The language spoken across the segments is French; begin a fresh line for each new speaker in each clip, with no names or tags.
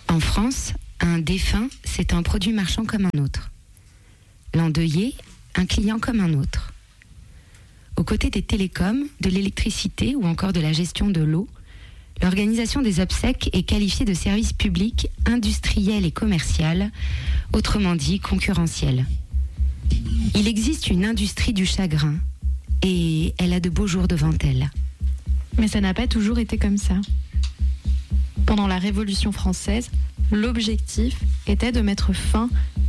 En France, un défunt, c'est un produit marchand comme un autre. L'endeuillé, un client comme un autre. Aux côtés des télécoms, de l'électricité ou encore de la gestion de l'eau, l'organisation des obsèques est qualifiée de service public industriel et commercial, autrement dit concurrentiel. Il existe une industrie du chagrin et elle a de beaux jours devant elle.
Mais ça n'a pas toujours été comme ça. Pendant la Révolution française, l'objectif étant de mettre fin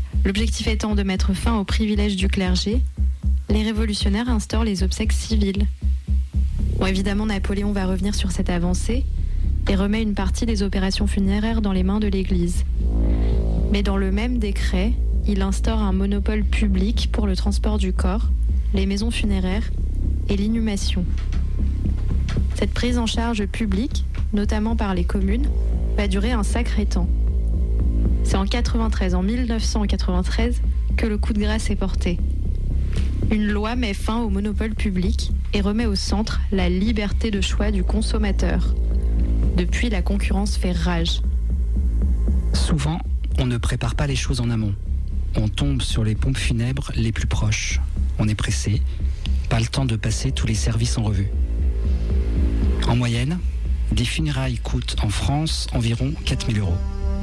aux privilèges du clergé, les révolutionnaires instaurent les obsèques civiles. Bon, évidemment, Napoléon va revenir sur cette avancée et remet une partie des opérations funéraires dans les mains de l'Église. Mais dans le même décret, il instaure un monopole public pour le transport du corps, les maisons funéraires et l'inhumation. Cette prise en charge publique, notamment par les communes, va durer un sacré temps. C'est en 1993, que le coup de grâce est porté. Une loi met fin au monopole public et remet au centre la liberté de choix du consommateur. Depuis, la concurrence fait rage.
Souvent, on ne prépare pas les choses en amont. On tombe sur les pompes funèbres les plus proches. On est pressé, pas le temps de passer tous les services en revue. En moyenne, des funérailles coûtent en France environ 4 000 €.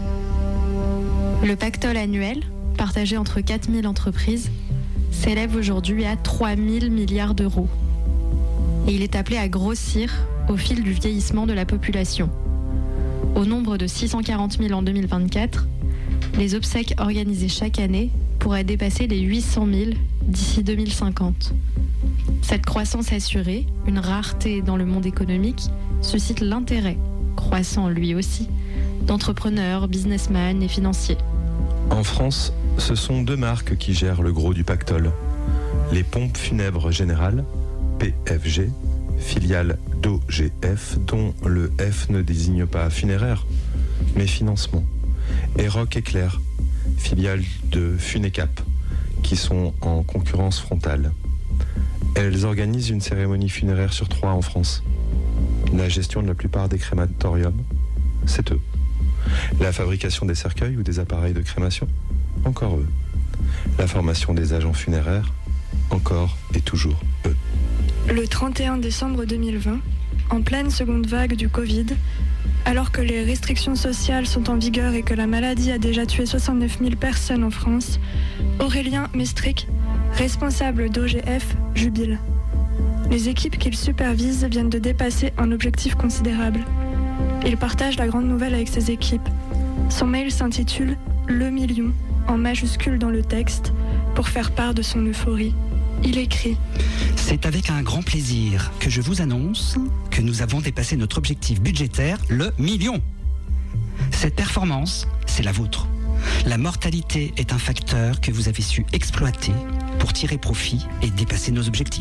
Le pactole annuel, partagé entre 4 000 entreprises, s'élève aujourd'hui à 3 000 milliards d'euros. Et il est appelé à grossir au fil du vieillissement de la population. Au nombre de 640 000 en 2024, les obsèques organisées chaque année pourraient dépasser les 800 000 d'ici 2050. Cette croissance assurée, une rareté dans le monde économique, suscite l'intérêt, croissant lui aussi, d'entrepreneurs, businessmen et financiers.
En France, ce sont 2 marques qui gèrent le gros du pactole. Les pompes funèbres générales, PFG, filiale d'OGF, dont le F ne désigne pas funéraire, mais financement. Et Rock Éclair, filiale de Funecap, qui sont en concurrence frontale. Elles organisent une cérémonie funéraire sur 3 en France. La gestion de la plupart des crématoriums, c'est eux. La fabrication des cercueils ou des appareils de crémation, encore eux. La formation des agents funéraires, encore et toujours eux.
Le 31 décembre 2020, en pleine seconde vague du Covid, alors que les restrictions sociales sont en vigueur et que la maladie a déjà tué 69 000 personnes en France, Aurélien Mestric, responsable d'OGF, jubile. Les équipes qu'il supervise viennent de dépasser un objectif considérable. Il partage la grande nouvelle avec ses équipes. Son mail s'intitule « Le million », en majuscule dans le texte, pour faire part de son euphorie. Il écrit «
C'est avec un grand plaisir que je vous annonce que nous avons dépassé notre objectif budgétaire, le million. Cette performance, c'est la vôtre. La mortalité est un facteur que vous avez su exploiter pour tirer profit et dépasser nos objectifs. »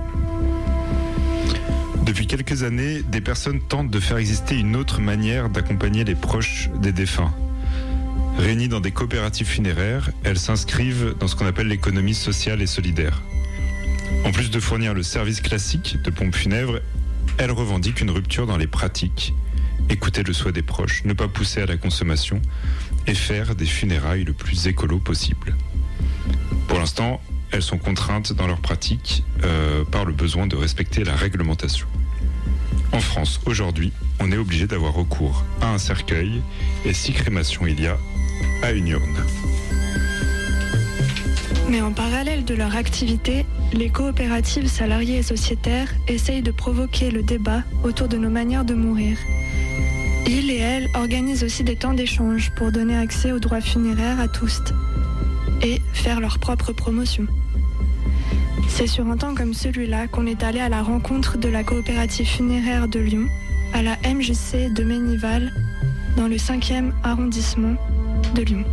Depuis quelques années, des personnes tentent de faire exister une autre manière d'accompagner les proches des défunts. Réunies dans des coopératives funéraires, elles s'inscrivent dans ce qu'on appelle l'économie sociale et solidaire. En plus de fournir le service classique de pompes funèbres, elles revendiquent une rupture dans les pratiques, écouter le souhait des proches, ne pas pousser à la consommation et faire des funérailles le plus écolo possible. Pour l'instant, elles sont contraintes dans leur pratique par le besoin de respecter la réglementation. En France, aujourd'hui, on est obligé d'avoir recours à un cercueil et si crémation il y a, à une urne.
Mais en parallèle de leur activité, les coopératives salariées et sociétaires essayent de provoquer le débat autour de nos manières de mourir. Ils et elles organisent aussi des temps d'échange pour donner accès aux droits funéraires à tous et faire leur propre promotion. C'est sur un temps comme celui-là qu'on est allé à la rencontre de la coopérative funéraire de Lyon, à la MJC de Ménival, dans le 5e arrondissement de Lyon.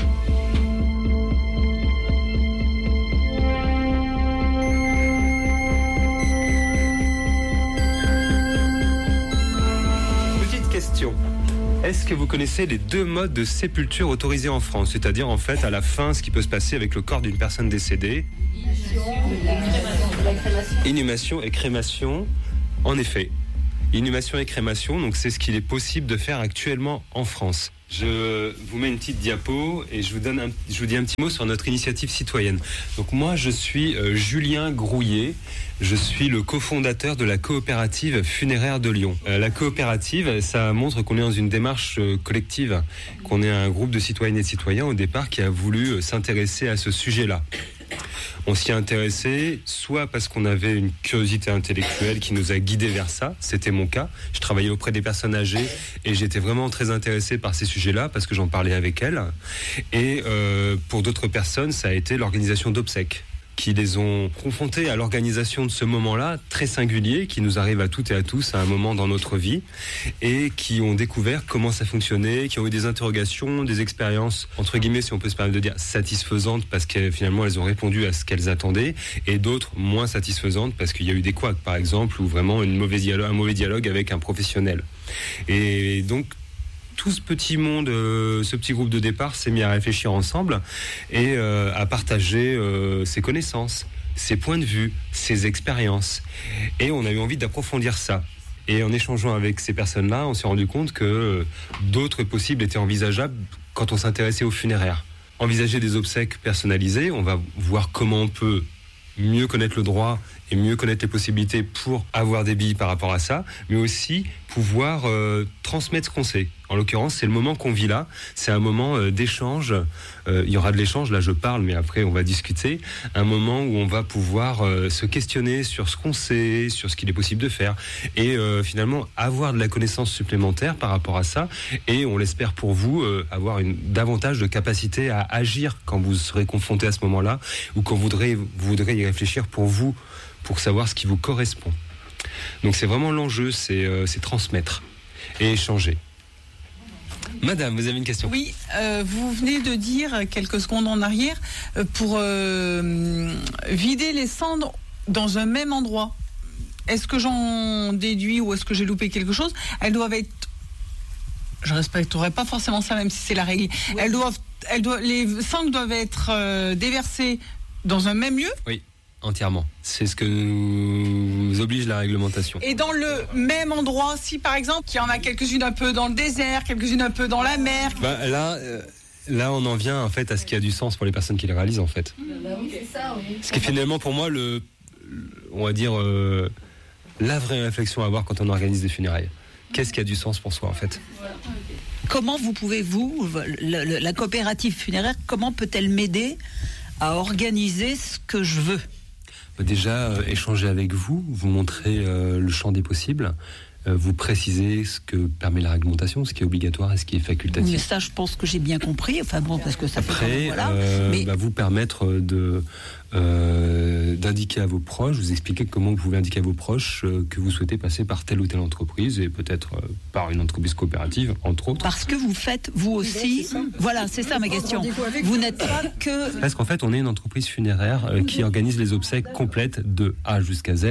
Petite question. Est-ce que vous connaissez les 2 modes de sépulture autorisés en France? C'est-à-dire, en fait, à la fin, ce qui peut se passer avec le corps d'une personne décédée. Inhumation et crémation. En effet, Inhumation et crémation, donc c'est ce qu'il est possible de faire actuellement en France. Je vous mets une petite diapo et je vous dis un petit mot sur notre initiative citoyenne. Donc moi, je suis Julien Grouillet. Je suis le cofondateur de la coopérative funéraire de Lyon. La coopérative, ça montre qu'on est dans une démarche collective, qu'on est un groupe de citoyennes et de citoyens au départ qui a voulu s'intéresser à ce sujet-là. On s'y est intéressé soit parce qu'on avait une curiosité intellectuelle qui nous a guidés vers ça, c'était mon cas. Je travaillais auprès des personnes âgées et j'étais vraiment très intéressé par ces sujets-là parce que j'en parlais avec elles. Et pour d'autres personnes, ça a été l'organisation d'obsèques qui les ont confrontés à l'organisation de ce moment-là très singulier qui nous arrive à toutes et à tous à un moment dans notre vie et qui ont découvert comment ça fonctionnait, qui ont eu des interrogations, des expériences entre guillemets si on peut se permettre de dire satisfaisantes parce que finalement elles ont répondu à ce qu'elles attendaient et d'autres moins satisfaisantes parce qu'il y a eu des couacs par exemple ou vraiment un mauvais dialogue avec un professionnel. Et donc tout ce petit monde, ce petit groupe de départ s'est mis à réfléchir ensemble et à partager ses connaissances, ses points de vue, ses expériences. Et on a eu envie d'approfondir ça. Et en échangeant avec ces personnes-là, on s'est rendu compte que d'autres possibles étaient envisageables quand on s'intéressait aux funéraires. Envisager des obsèques personnalisées, on va voir comment on peut mieux connaître le droit et mieux connaître les possibilités pour avoir des billes par rapport à ça, mais aussi pouvoir transmettre ce qu'on sait. En l'occurrence, c'est le moment qu'on vit là, c'est un moment d'échange, il y aura de l'échange, là je parle, mais après on va discuter, un moment où on va pouvoir se questionner sur ce qu'on sait, sur ce qu'il est possible de faire, et finalement avoir de la connaissance supplémentaire par rapport à ça, et on l'espère pour vous, avoir davantage de capacité à agir quand vous serez confronté à ce moment-là, ou quand vous voudrez y réfléchir pour vous, pour savoir ce qui vous correspond. Donc c'est vraiment l'enjeu, c'est transmettre et échanger. Madame, vous avez une question ?
Oui, vous venez de dire quelques secondes en arrière, pour vider les cendres dans un même endroit. Est-ce que j'en déduis ou est-ce que j'ai loupé quelque chose ? Elles doivent être... Je respecterai pas forcément ça, même si c'est la règle. Oui. Les cendres doivent être déversées dans un même lieu ?
Oui. Entièrement. C'est ce que nous oblige la réglementation.
Et dans le même endroit, si par exemple, il y en a quelques-unes un peu dans le désert, quelques-unes un peu dans la mer.
Là, on en vient en fait à ce qui a du sens pour les personnes qui le réalisent en fait.
Oui, c'est ça, oui.
Ce qui est finalement pour moi on va dire la vraie réflexion à avoir quand on organise des funérailles. Qu'est-ce qui a du sens pour soi en fait ?
Comment la coopérative funéraire, comment peut-elle m'aider à organiser ce que je veux ?
Déjà, échanger avec vous montrer le champ des possibles, vous préciser ce que permet la réglementation, ce qui est obligatoire et ce qui est facultatif.
Mais ça, je pense que j'ai bien compris. Enfin bon, parce que ça
après, vous permettre d'indiquer à vos proches, vous expliquer comment vous pouvez indiquer à vos proches que vous souhaitez passer par telle ou telle entreprise et peut-être par une entreprise coopérative, entre autres.
Parce que vous faites, vous aussi... Voilà, c'est ça ma question. Vous n'êtes pas que...
Parce qu'en fait, on est une entreprise funéraire qui organise les obsèques complètes de A jusqu'à Z.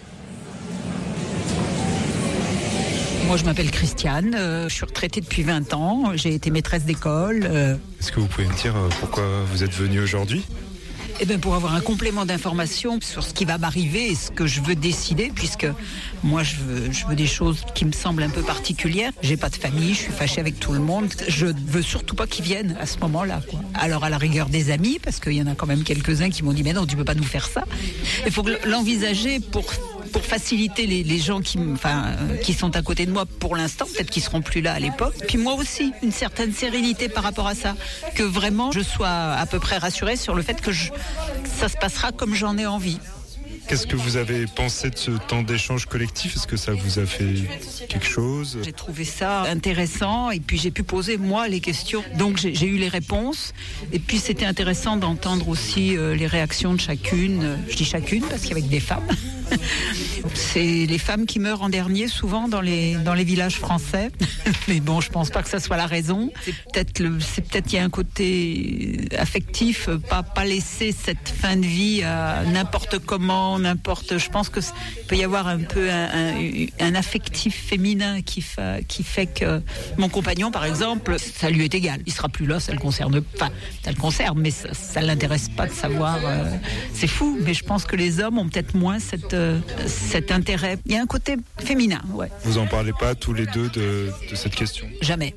Moi, je m'appelle Christiane, je suis retraitée depuis 20 ans, j'ai été maîtresse d'école.
Est-ce que vous pouvez me dire pourquoi vous êtes venue aujourd'hui ?
Eh bien, pour avoir un complément d'information sur ce qui va m'arriver et ce que je veux décider, puisque moi, je veux des choses qui me semblent un peu particulières. J'ai pas de famille, je suis fâchée avec tout le monde. Je veux surtout pas qu'ils viennent à ce moment-là, quoi. Alors, à la rigueur des amis, parce qu'il y en a quand même quelques-uns qui m'ont dit, mais non, tu peux pas nous faire ça. Il faut l'envisager pour faciliter les gens qui sont à côté de moi pour l'instant, peut-être qu'ils seront plus là à l'époque. Puis moi aussi, une certaine sérénité par rapport à ça, que vraiment je sois à peu près rassurée sur le fait que ça se passera comme j'en ai envie.
Qu'est-ce que vous avez pensé de ce temps d'échange collectif ? Est-ce que ça vous a fait quelque chose ?
J'ai trouvé ça intéressant et puis j'ai pu poser moi les questions. Donc j'ai eu les réponses et puis c'était intéressant d'entendre aussi les réactions de chacune. Je dis chacune parce qu'avec des femmes. C'est les femmes qui meurent en dernier souvent dans les villages français. Mais bon, je pense pas que ça soit la raison. C'est peut-être qu'il y a un côté affectif, pas laisser cette fin de vie à n'importe comment, je pense que peut y avoir un peu un affectif féminin qui fait que mon compagnon, par exemple, ça lui est égal. Il sera plus là, ça le concerne, mais ça l'intéresse pas de savoir. C'est fou, mais je pense que les hommes ont peut-être moins cette cet intérêt. Il y a un côté féminin, ouais.
Vous en parlez pas tous les deux de cette question?
Jamais.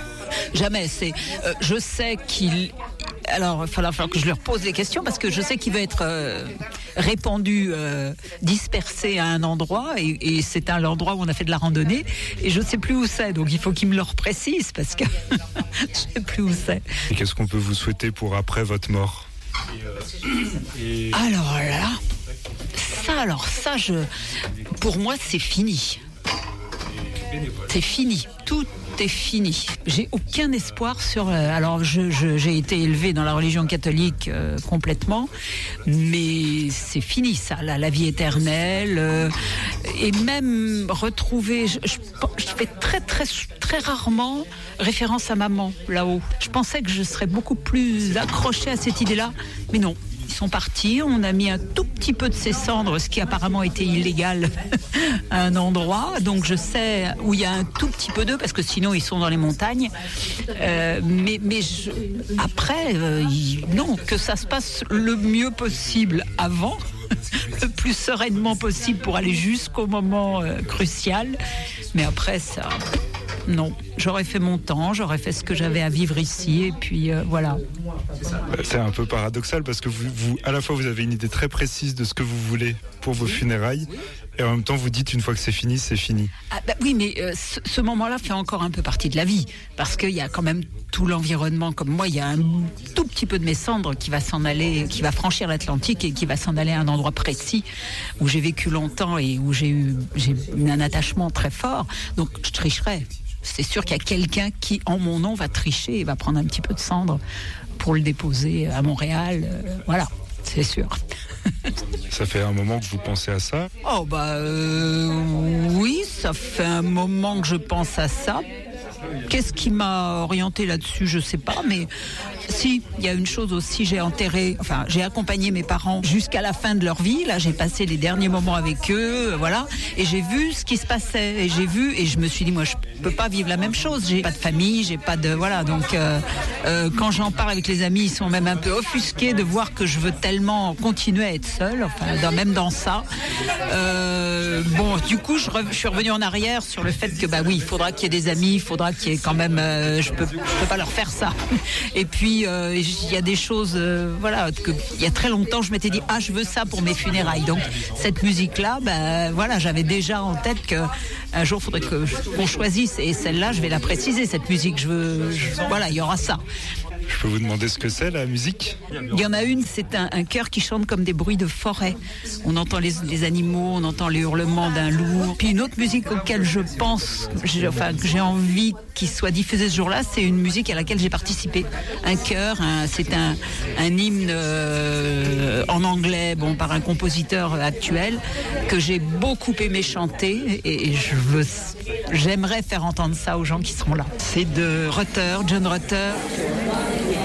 Je sais qu'il... Alors, il va falloir que je leur pose les questions parce que je sais qu'il va être répandu, dispersé à un endroit et c'est à l'endroit où on a fait de la randonnée et je ne sais plus où c'est. Donc, il faut qu'ils me le reprécisent parce que je ne sais plus où c'est.
Et qu'est-ce qu'on peut vous souhaiter pour après votre mort?
Alors ça, pour moi, c'est fini. C'est fini. Tout est fini. J'ai aucun espoir sur... alors, j'ai été élevée dans la religion catholique complètement, mais c'est fini, ça, la vie éternelle. Et même retrouver... Je fais très, très, très rarement référence à maman, là-haut. Je pensais que je serais beaucoup plus accrochée à cette idée-là, mais non. Ils sont partis, on a mis un tout petit peu de ses cendres, ce qui apparemment était illégal à un endroit. Donc je sais où il y a un tout petit peu d'eux, parce que sinon ils sont dans les montagnes. Après, non, que ça se passe le mieux possible avant, le plus sereinement possible pour aller jusqu'au moment crucial. Mais après, ça... Non, j'aurais fait mon temps, j'aurais fait ce que j'avais à vivre ici et puis voilà.
C'est un peu paradoxal parce que vous, à la fois vous avez une idée très précise de ce que vous voulez pour vos funérailles et en même temps vous dites une fois que c'est fini, c'est fini.
Oui, mais ce moment-là fait encore un peu partie de la vie parce qu'il y a quand même tout l'environnement. Comme moi, il y a un tout petit peu de mes cendres qui va s'en aller, qui va franchir l'Atlantique et qui va s'en aller à un endroit précis où j'ai vécu longtemps et où j'ai eu un attachement très fort. Donc je tricherai. C'est sûr qu'il y a quelqu'un qui, en mon nom, va tricher et va prendre un petit peu de cendre pour le déposer à Montréal. Voilà, c'est sûr.
Ça fait un moment que vous pensez à ça?
Oui, ça fait un moment que je pense à ça. Qu'est-ce qui m'a orienté là-dessus, je sais pas, mais si, il y a une chose aussi, j'ai accompagné mes parents jusqu'à la fin de leur vie, là j'ai passé les derniers moments avec eux, voilà, et j'ai vu ce qui se passait, et je me suis dit, moi je peux pas vivre la même chose, j'ai pas de famille, j'ai pas de, voilà, donc quand j'en parle avec les amis, ils sont même un peu offusqués de voir que je veux tellement continuer à être seule, même dans ça. Du coup, je suis revenue en arrière sur le fait que, il faudra qu'il y ait des amis, il faudra qu'il y ait quand même, je peux pas leur faire ça. Et puis, il y a des choses, que il y a très longtemps, je m'étais dit, je veux ça pour mes funérailles. Donc, cette musique-là, j'avais déjà en tête qu'un jour, il faudrait qu'on choisisse. Et celle-là, je vais la préciser, cette musique. Il y aura ça.
Je peux vous demander ce que c'est, la musique?
Il y en a une, c'est un chœur qui chante comme des bruits de forêt. On entend les animaux, on entend les hurlements d'un loup. Puis une autre musique auquel je pense, que j'ai envie qu'il soit diffusé ce jour-là, c'est une musique à laquelle j'ai participé. Un chœur, c'est un hymne en anglais, par un compositeur actuel, que j'ai beaucoup aimé chanter et j'aimerais faire entendre ça aux gens qui seront là. C'est de Rutter, John Rutter.